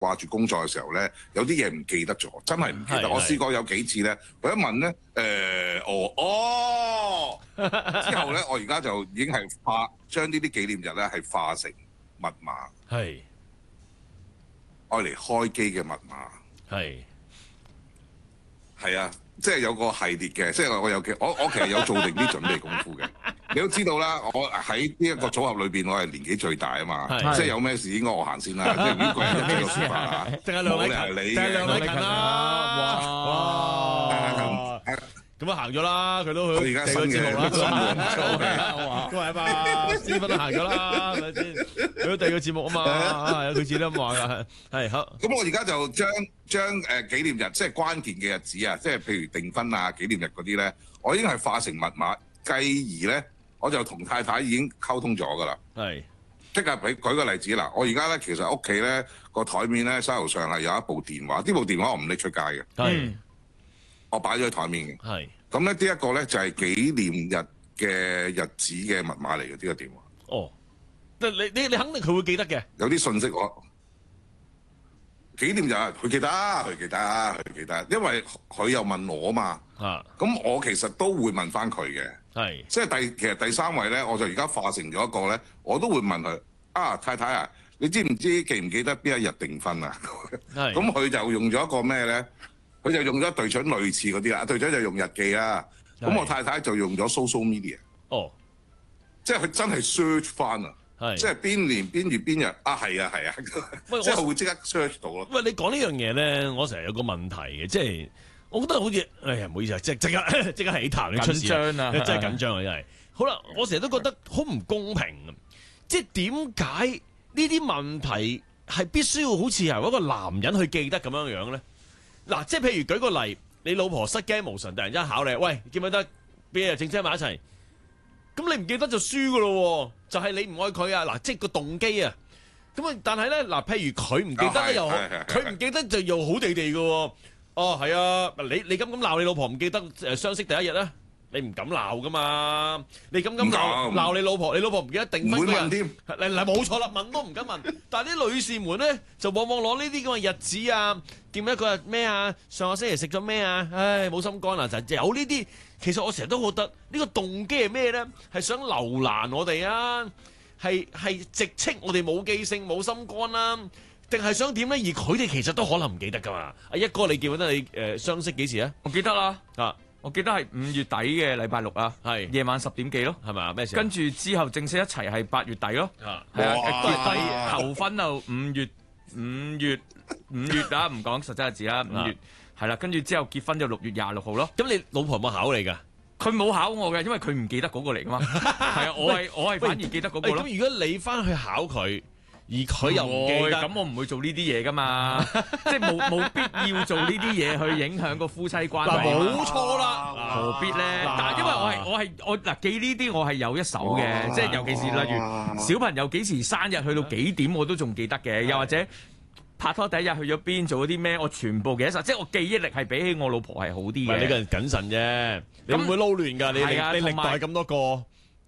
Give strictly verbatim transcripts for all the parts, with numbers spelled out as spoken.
掛住工作嘅時候咧，有啲嘢唔記得咗，真係唔記得。 係我試過有幾次咧，佢一問咧，誒、哦哦，之後咧，我而家就已經係化將呢啲紀念日咧係化成密碼， 係愛嚟開機嘅密碼。 係係啊，即係有個系列嘅，即係我有嘅，我我其實有做定啲準備功夫嘅。你都知道啦，我喺呢一個組合裏邊，我係年紀最大啊嘛， 係即係有咩事應該我行先啦。即係呢個人就知道説法啦， 定係梁禮勤， 冇理係你定係梁禮勤嘅。 啦！哇！咁啊行咗啦，佢都去佢而家新嘅第個節目啦， 新嘅唔錯嘅。 都係嘛，師傅都行咗啦，係咪先？去咗第二個節目啊嘛，係啊，佢自己都咁話㗎，係好。 咁我而家就將將誒紀念日，即係關鍵嘅日子啊，即係譬如訂婚啊、紀念日嗰啲咧，我已經係化成密碼，繼而咧我就同太太已經溝通咗㗎啦。 係。 即係俾舉個例子嗱，我而家咧其實屋企咧個台面咧沙頭上係有一部電話，呢部電話我唔拎出街嘅， 係我擺咗喺台面嘅。 係。 咁咧呢一個咧就係紀念日嘅日子嘅密碼嚟嘅，呢個電話。 哦，即係你你你肯定佢會記得嘅。 有啲信息我紀念日佢記得，佢記得，佢記得，因為佢又問我嘛。 啊。 咁我其實都會問翻佢嘅。 係。 即係第其實第三位咧，我就而家化成咗一個咧，我都會問佢啊，太太啊，你知唔知記唔記得邊一日訂婚啊？ 係。 咁佢就用咗一個咩咧？佢就用咗隊長類似嗰啲啦，隊長就用日記啦。咁我太太就用咗 social media。 哦。 即係佢真係 search 翻啊！ 係。 即係邊年邊月邊日啊？係啊係啊！ 喂即係會即刻 search 到咯。 喂，你講呢樣嘢咧，我成日有個問題嘅，即係我覺得好似，哎呀唔好意思啊，即即刻即刻起痰，你出事緊張啊真係緊張啊，真係。好啦，我成日都覺得好唔公平啊！即係點解呢啲問題係必須要好似由一個男人去記得咁樣樣咧？嗱，即係譬如舉個例，你老婆失驚無神，突然之間考你，喂，記唔記得邊日正車埋一齊？咁你唔記得就輸噶咯，就係、是、你唔愛佢啊！嗱，即係個動機啊！咁啊，但係咧嗱，譬如佢唔記得咧又好，佢唔記得就又好地地噶喎。哦，係啊，你你咁咁鬧你老婆唔記得誒相識第一日咧？你唔敢鬧噶嘛？你咁咁鬧鬧你老婆，你老婆唔記得訂婚嗰日，嗱嗱冇錯啦，問都唔敢問。但係啲女士們咧，就往往攞呢啲咁嘅日子啊，記唔記得嗰日咩啊？上個星期食咗咩啊？唉，冇心肝啊！就有呢啲。其實我成日都覺得呢個動機係咩咧？係想留難我哋啊？係係直斥我哋冇記性冇心肝啦？定係想點咧？而佢哋其實都可能唔記得噶嘛？阿一哥，你記唔記得你誒相識幾時啊？ 我記得啦， 啊， 我記得係五月底嘅禮拜六啊， 係夜晚十點幾咯， 係咪啊？咩事？ 跟住之後正式一齊係八月底咯， 啊， 係啊， 哇結婚求婚就五月五月五月啊，唔講實際日子啦，五月係啦，跟住之後結婚就六月廿六號咯。 咁你老婆有冇考你㗎？ 佢冇考我嘅，因為佢唔記得嗰個嚟噶嘛。係啊，我係我係反而記得嗰個咯。 咁如果你翻去考佢，而佢又唔記得， 咁我唔會做呢啲嘢噶嘛。即係冇冇必要做呢啲嘢去影響個夫妻關係。 冇錯啦， 何必咧？但係因為我係我係我嗱記呢啲我係有一手嘅，即係尤其是例如小朋友幾時生日去到幾點我都仲記得嘅，又或者拍拖第一日去咗邊做咗啲咩，我全部記得晒，即係我記憶力係比起我老婆係好啲嘅。 你個人謹慎啫，你會唔會撈亂㗎？你你歷代咁多個。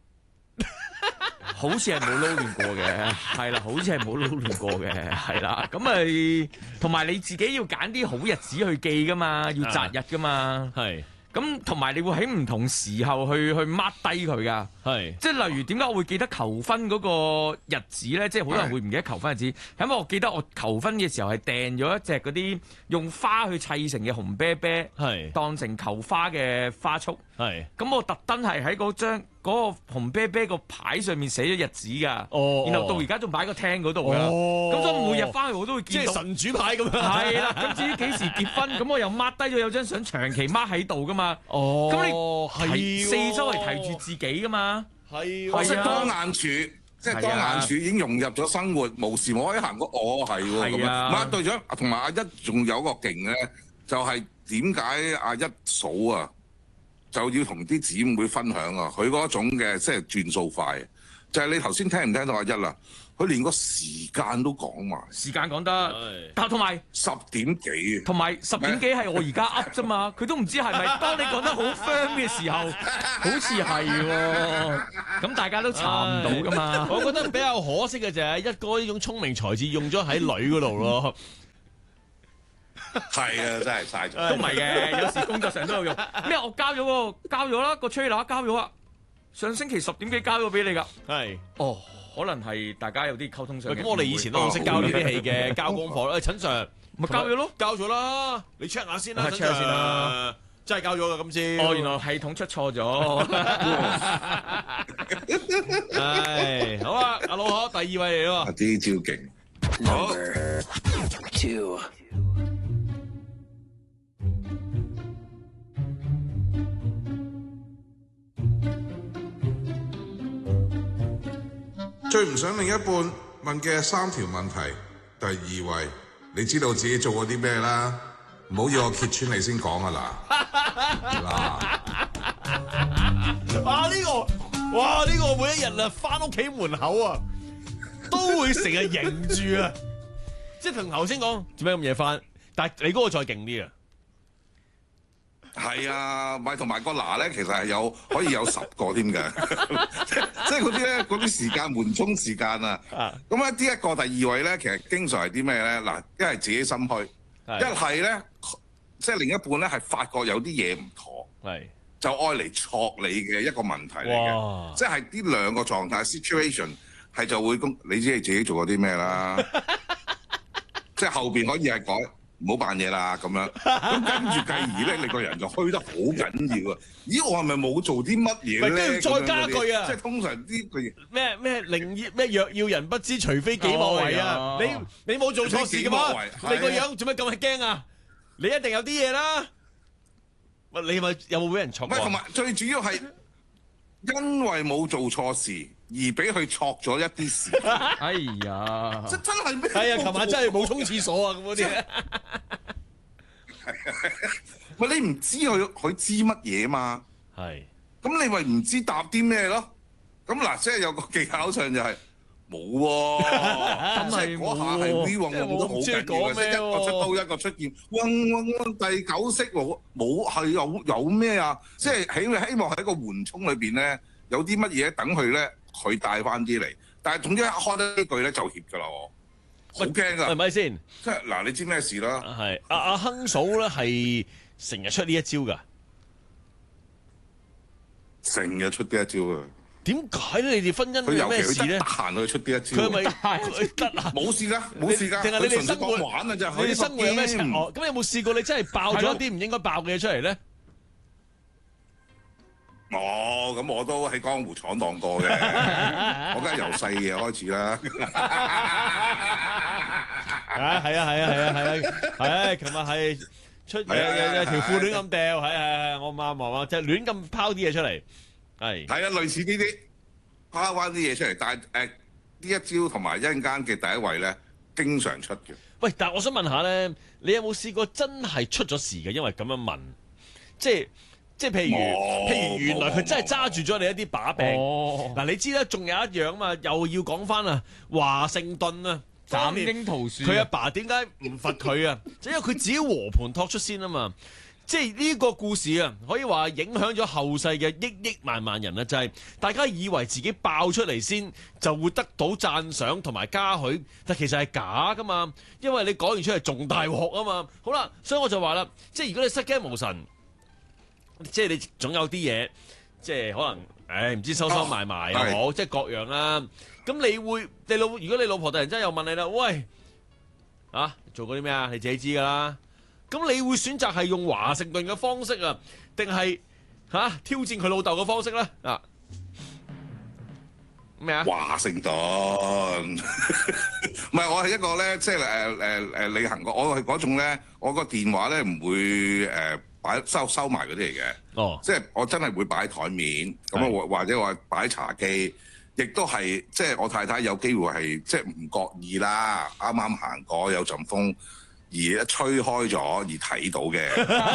好似係冇撈亂過嘅，係啦，好似係冇撈亂過嘅，係啦，咁咪同埋你自己要揀啲好日子去記噶嘛，要擇日噶嘛， 係， 咁同埋你會喺唔同時候去去 mark 低佢噶， 係， 即係例如點解我會記得求婚嗰個日子咧？即係好多人會唔記得求婚日子，因為我記得我求婚嘅時候係訂咗一隻嗰啲用花去砌成嘅紅啤啤， 係， 當成球花嘅花束， 係， 咁我特登係喺嗰張嗰個紅啤啤個牌上面寫咗日子㗎， 哦， 然後到而家仲擺喺個廳嗰度㗎，咁所以每日翻去我都會見到， 即係神主牌咁樣。 係啦，咁至於幾時結婚，咁我又 mark 低咗有張相長期 mark 喺度㗎嘛， 哦， 咁你係四周係提住自己㗎嘛， 係， 我識係啊當眼處，即係當眼處已經融入咗生活，無時無刻行過，哦係喎咁係啊樣。咁啊隊長同埋阿一仲有個勁咧，就係點解阿一嫂啊？就要同啲姊妹分享啊！佢嗰種嘅即係轉數快，就係你頭先聽唔聽到阿一啦？佢連個時間都講埋， 時間講得，但同埋十點幾， 同埋十點幾係我而家噏啫嘛，佢都唔知係咪。當你講得好 firm 嘅時候，好似係喎，咁大家都查唔到噶嘛。 我覺得比較可惜嘅就係一哥呢種聰明才智用咗喺女嗰度咯。 係啊，真係嘥咗。 都唔係嘅，有時工作上都有用。咩？我交咗喎，交咗啦，個 trailer 交咗啦，上星期十點幾交咗俾你㗎。 係。 哦，可能係大家有啲溝通上嘅。 咁我哋以前都好識交呢啲戲嘅，交功課啦。陳 Sir 咪交咗咯， 交咗啦，你 check 下先啦 check 下先啦， 真係交咗㗎今次。 哦，原來系統出錯咗。 唉，好啊，阿老可第二位嚟咯。 啲招勁。好。 Two。 最唔想另一半問嘅三條問題，第二位，你知道自己做過啲咩啦？唔好要我揭穿你先講啊嗱嗱！ 哇！呢個哇呢個每一日啊，翻屋企門口啊，都會成日迎住啊，即係同頭先講做咩咁夜翻，但係你嗰個再勁啲啊！ 係啊，咪同埋個嗱咧，其實係有可以有十個添嘅，即即係嗰啲咧，嗰啲時間緩衝時間啊。咁咧，呢一個第二位咧，其實經常係啲咩咧？嗱，一係自己心虛，一係咧，即係另一半咧係發覺有啲嘢唔妥， 係就愛嚟戳你嘅一個問題嚟嘅，即係呢兩個狀態 situation 係就會咁，你知你自己做過啲咩啦？即係後邊可以係改。唔好扮嘢啦，咁樣咁跟住繼而咧，你個人就虛得好緊要啊！咦，我係咪冇做啲乜嘢咧？ 跟住再加句啊！ 即係通常啲句咩咩寧咩若要人不知，除非己莫為啊！你你冇做錯事㗎嘛？你個樣做咩咁驚啊？你一定有啲嘢啦！喂，你咪有冇俾人錯？ 唔係，同埋最主要係因為冇做錯事而俾佢錯咗一啲事。 哎呀！ 真真係咩？ 係啊！琴晚真係冇沖廁所啊！咁嗰啲。 喂，你唔知佢佢知乜嘢嘛？ 係。 咁你咪唔知答啲咩咯？咁嗱，即係有個技巧上就係冇喎，即係嗰下係 V 喎，我都好緊要嘅，即係一個出刀一個出劍，嗡嗡嗡第九式冇冇係有有咩啊？即係希希望喺個緩衝裏邊咧，有啲乜嘢等佢咧，佢帶翻啲嚟。但係總之一開得呢句咧就怯㗎啦，我好驚㗎。 係咪先？ 即係嗱，你知咩事啦？ 係阿阿亨嫂咧係成日出呢一招㗎。 成日出呢一招啊！ 點解咧？你哋婚姻有咩事咧？ 得閒去出呢一招。 佢係咪得啊？ 冇事㗎，冇事㗎。 定係你哋生活玩啊？啫， 你哋生活有咩情況？咁有冇試過你真係爆咗一啲唔應該爆嘅嘢出嚟咧？ 哦，咁我都喺江湖闖蕩過嘅，我梗係由細嘅開始啦。 啊，係啊，係啊，係啊，係啊，係，琴日係出有有有條褲亂咁掉，係係係，我媽媽話即係亂咁拋啲嘢出嚟，係。係啊，類似呢啲拋翻啲嘢出嚟，但係誒呢一招同埋一陣間嘅第一位咧，經常出嘅。 喂，但係我想問下咧，你有冇試過真係出咗事嘅？因為咁樣問，即係。即係譬如，哦、譬如原來佢真係揸住咗你一啲把柄。嗱、哦，你知啦，仲有一樣啊嘛，又要講翻啊，華盛頓啊， 斬櫻桃樹， 佢阿爸點解唔罰佢啊？就因為佢自己和盤托出先啊嘛。即係呢個故事啊，可以話影響咗後世嘅億億萬萬人啊！就係、是、大家以為自己爆出嚟先就會得到讚賞同埋嘉許，但其實係假噶嘛。因為你講完出嚟仲大鑊啊嘛。好啦，所以我就話啦，即係如果你失驚無神。即係你總有啲嘢，即係可能，誒唔知收收埋埋又好，哦、即係各樣啦。咁你會，你老如果你老婆突然之間又問你啦，喂，啊做過啲咩啊？你自己知㗎啦。咁你會選擇係用華盛頓嘅方式啊，定係嚇挑戰佢老豆嘅方式咧？啊咩啊？ 華盛頓，唔係我係一個咧，即係誒誒誒履行過，我係嗰種咧，我個電話咧唔會誒。呃擺收收埋嗰啲嚟嘅，哦，即係我真係會擺喺台面，咁啊或或者話擺喺茶几，亦都係即係我太太有機會係即係唔覺意啦，啱啱行過有陣風而一吹開咗而睇到嘅，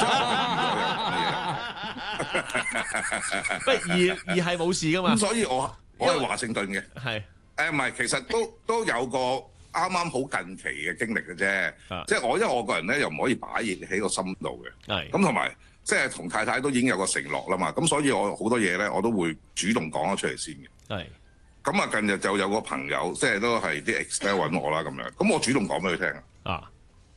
不而而係冇事噶嘛， 咁所以我我係華盛頓嘅， 係誒唔係，其實都都有個。啱啱好近期嘅經歷嘅啫，啊、即係我因為我個人咧又唔可以擺嘢喺個心度嘅，咁同埋即係同太太都已經有個承諾啦嘛，咁所以我好多嘢咧我都會主動講咗出嚟先嘅。係，咁啊近日就有個朋友即係都係啲 ex 揾我啦咁樣，咁我主動講俾佢聽啊。